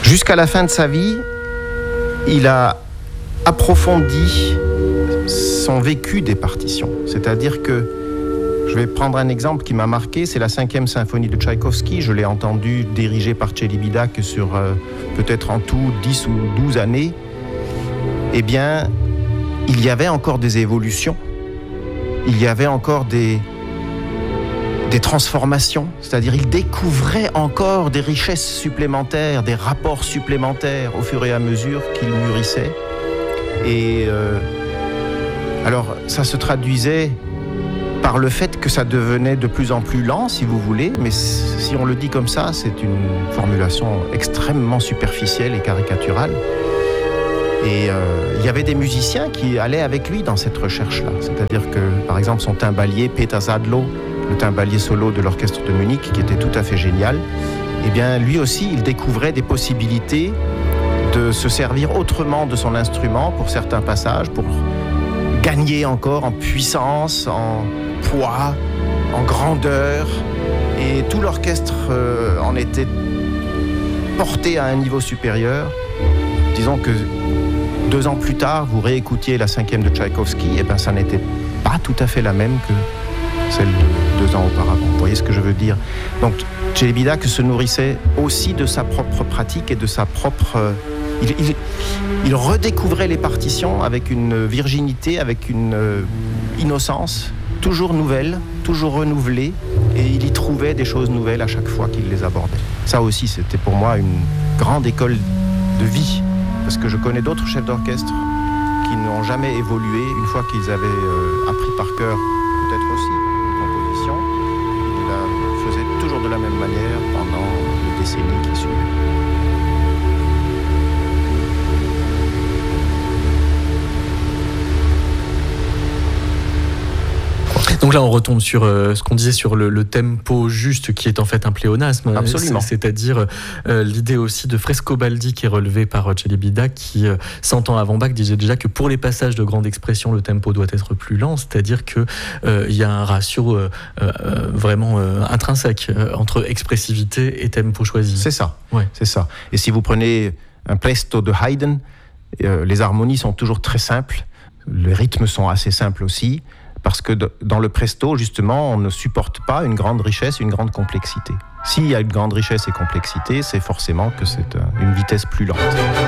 Jusqu'à la fin de sa vie, il a approfondi son vécu des partitions. C'est-à-dire que, je vais prendre un exemple qui m'a marqué, c'est la 5e symphonie de Tchaïkovski. Je l'ai entendu dirigée par Celibidache sur peut-être en tout 10 ou 12 années. Eh bien, il y avait encore des évolutions. Il y avait encore des transformations. C'est-à-dire, il découvrait encore des richesses supplémentaires, des rapports supplémentaires au fur et à mesure qu'il mûrissait. Et alors, ça se traduisait par le fait que ça devenait de plus en plus lent, si vous voulez, mais si on le dit comme ça, c'est une formulation extrêmement superficielle et caricaturale. Et il y avait des musiciens qui allaient avec lui dans cette recherche-là. C'est-à-dire que, par exemple, son timbalier, Peter Zadlo, le timbalier solo de l'orchestre de Munich, qui était tout à fait génial, eh bien, lui aussi, il découvrait des possibilités de se servir autrement de son instrument pour certains passages, pour gagner encore en puissance, en poids, en grandeur. Et tout l'orchestre en était porté à un niveau supérieur. Disons que 2 ans plus tard, vous réécoutiez la 5e de Tchaïkovski, et bien ça n'était pas tout à fait la même que celle de 2 ans auparavant. Vous voyez ce que je veux dire? Donc Celibidache se nourrissait aussi de sa propre pratique et de sa propre... Il redécouvrait les partitions avec une virginité, avec une innocence toujours nouvelle, toujours renouvelée, et il y trouvait des choses nouvelles à chaque fois qu'il les abordait. Ça aussi, c'était pour moi une grande école de vie, parce que je connais d'autres chefs d'orchestre qui n'ont jamais évolué une fois qu'ils avaient appris par cœur, peut-être aussi, une composition. Ils la faisaient toujours de la même manière pendant les décennies qui suivaient. Donc là, on retombe sur ce qu'on disait sur le tempo juste, qui est en fait un pléonasme. Absolument. C'est-à-dire l'idée aussi de Frescobaldi, qui est relevée par Celibidache, qui 100 ans avant Bach disait déjà que pour les passages de grande expression, le tempo doit être plus lent. C'est-à-dire que il y a un ratio vraiment intrinsèque entre expressivité et tempo choisi. C'est ça. Ouais. C'est ça. Et si vous prenez un presto de Haydn, les harmonies sont toujours très simples. Les rythmes sont assez simples aussi. Parce que dans le presto, justement, on ne supporte pas une grande richesse, une grande complexité. S'il y a une grande richesse et complexité, c'est forcément que c'est une vitesse plus lente.